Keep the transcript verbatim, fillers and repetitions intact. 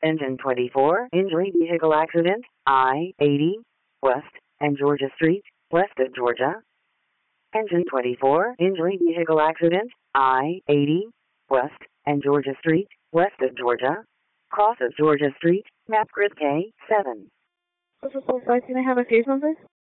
Engine twenty-four, injury vehicle accident, I eighty, West and Georgia Street, west of Georgia. Engine twenty-four, injury vehicle accident, I eighty, West and Georgia Street, west of Georgia. Cross of Georgia Street, map grid K seven. This is four five. Can I have a case number?